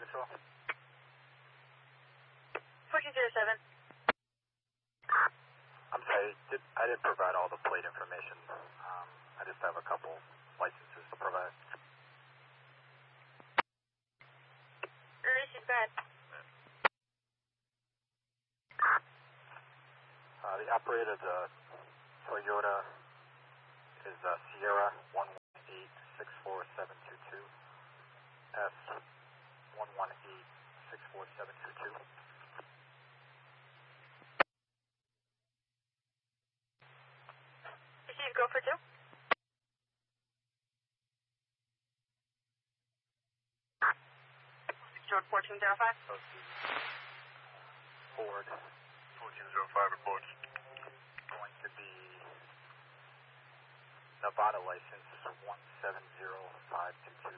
control. 1407. I'm sorry, I didn't provide all the plate information. I just have a couple licenses to provide. She's bad. The operator of the Toyota is Sierra 118-64722. S118-64722. Receive, go for 2. George 1405. Ford 1405 reports. going to be Nevada license 170522.